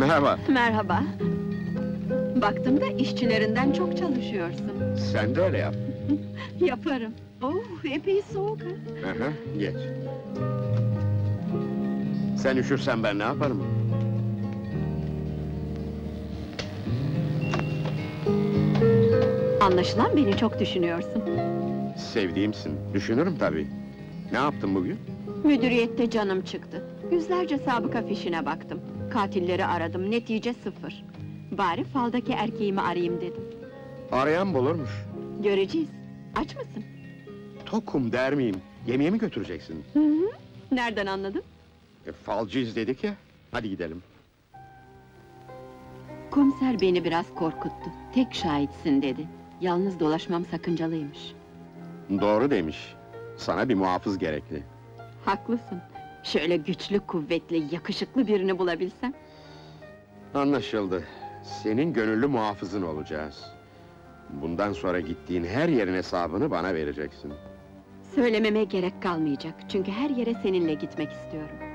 Merhaba, Merhaba. Baktım da işçilerinden çok çalışıyorsun. sen de öyle yap. Yaparım. Oh, epey soğuk ha. Aha, geç. Sen üşürsen ben ne yaparım? Anlaşılan beni çok düşünüyorsun. Sevdiğimsin, düşünürüm tabii. Ne yaptın bugün? Müdüriyette canım çıktı. Yüzlerce sabıka fişine baktım. Katilleri aradım, netice sıfır. Bari faldaki erkeğimi arayayım dedim. Arayan bulurmuş. Göreceğiz. Aç mısın? Tokum der miyim? Yemeğe mi götüreceksin? Hı hı. Nereden anladın? Falcıyız dedik ya, hadi gidelim. Komiser beni biraz korkuttu. Tek şahitsin dedi. Yalnız dolaşmam sakıncalıymış. Doğru demiş. Sana bir muhafız gerekli. Haklısın. Şöyle güçlü, kuvvetli, yakışıklı birini bulabilsem. Anlaşıldı. Senin gönüllü muhafızın olacağız. Bundan sonra gittiğin her yerin hesabını bana vereceksin. Söylememe gerek kalmayacak. Çünkü her yere seninle gitmek istiyorum.